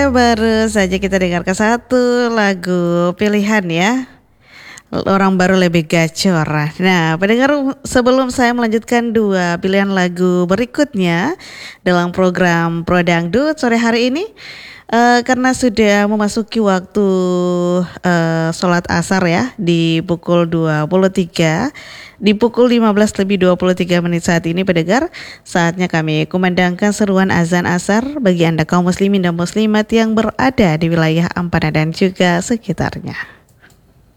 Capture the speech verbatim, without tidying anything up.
baru saja kita dengarkan satu lagu pilihan ya. Orang baru lebih gacor. Nah, pendengar, sebelum saya melanjutkan dua pilihan lagu berikutnya dalam program Pro Dangdut sore hari ini, uh, karena sudah memasuki waktu uh, sholat asar ya di pukul dua puluh tiga, di pukul lima belas lebih dua puluh tiga menit saat ini, pendengar, saatnya kami kumandangkan seruan azan asar bagi Anda kaum muslimin dan muslimat yang berada di wilayah Ampana dan juga sekitarnya.